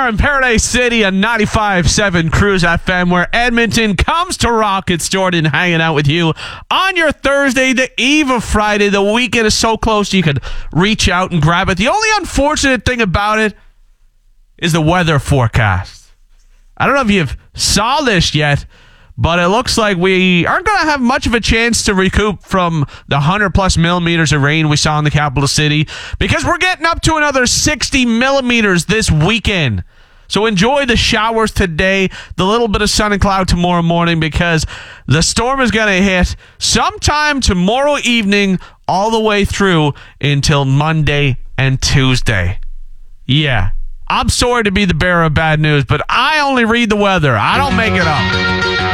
are in Paradise City on 95.7 Cruise FM, where Edmonton comes to rock. It's Jordan hanging out with you on your Thursday, the eve of Friday. The weekend is so close you could reach out and grab it. The only unfortunate thing about it is the weather forecast. I don't know if you've saw this yet, but it looks like we aren't going to have much of a chance to recoup from the 100-plus millimeters of rain we saw in the capital city, because we're getting up to another 60 millimeters this weekend. So enjoy the showers today, the little bit of sun and cloud tomorrow morning, because the storm is going to hit sometime tomorrow evening all the way through until Monday and Tuesday. Yeah. I'm sorry to be the bearer of bad news, but I only read the weather. I don't make it up.